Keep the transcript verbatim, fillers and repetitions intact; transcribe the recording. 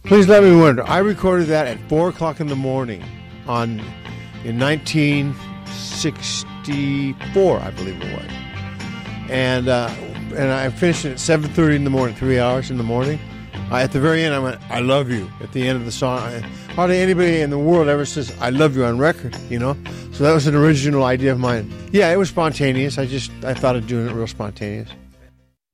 Please Let Me Wonder. I recorded that at four o'clock in the morning on in nineteen sixty-four, I believe it was. And uh, and I finished it at seven thirty in the morning, three hours in the morning. Uh, at the very end, I went, I love you, at the end of the song. I, hardly anybody in the world ever says, I love you on record, you know? So that was an original idea of mine. Yeah, it was spontaneous. I just, I thought of doing it real spontaneous.